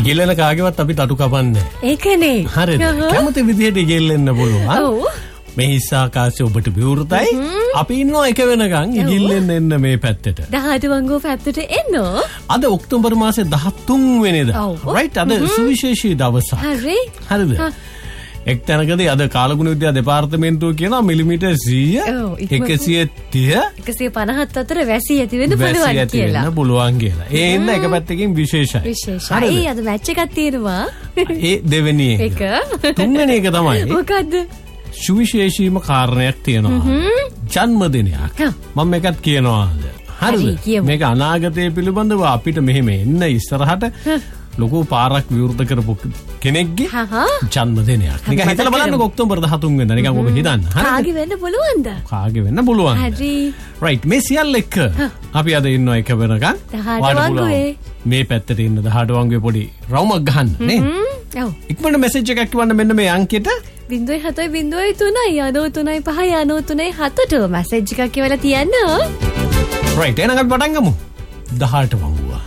ගෙල්ලන කාගේවත් අපි තටු කපන්නේ. ඒකනේ. හරිද? කැමති විදිහට ගෙල්ලෙන්න පුළුවන්. ඔව්. මේ හිස් ආකාශය ඔබට විවෘතයි. අපි ඉන්නවා එක වෙනකන් ඉගිල්ලෙන්න එන්න මේ පැත්තට. 18 වංගුව පැත්තට එන්නෝ. අද ඔක්තෝබර් මාසේ 13 වෙනිදා. රයිට් අද සුවිශේෂී දවසක්. හරි. හරිද? එක් තැනකදී අද කාලගුණ විද්‍යා දෙපාර්තමේන්තුව කියනවා මිලිමීටර් 100 130 150 අතර වැසි ඇති වෙන්න පුළුවන් කියලා. ඒ ඉන්න එක පැත්තකින් විශේෂයි. විශේෂයි. අද මැච් එකක් තියෙනවා. ඒ දෙවෙනි එක. තුන්වෙනි එක තමයි. මොකද්ද? සුවිශේෂීම කාරණයක් තියෙනවා. ජන්මදිනයක්. මම එකක් කියනවා. හරිද? මේක අනාගතය පිළිබඳව අපිට මෙහෙම එන්න ඉස්සරහට ලොකු පාරක් විවෘත කරපු කෙනෙක්ගේ ජන්මදිනයක්. නිකන් හිතලා බලන්න ඔක්තෝබර් 13 වෙනිදා නිකන් ඔබ හිතන්න. කාගේ වෙන්න පුළුවන්ද? කාගේ වෙන්න පුළුවන්. හරි. රයිට් මේ සියල්ල එක්ක අපි අද ඉන්නවා එක වෙනකන්. මේ පැත්තට ඉන්න 18 වංගුවේ පොඩි රවුමක් ගහන්න නේ. ඔව්. ඉක්මනට මෙසේජ් එකක් කියවන්න මෙන්න මේ අංකෙට 0703935993 මෙසේජ් එකක් කියවලා තියන්න. රයිට් එහෙනම් අපි පටන් ගමු. 18 වංගුව.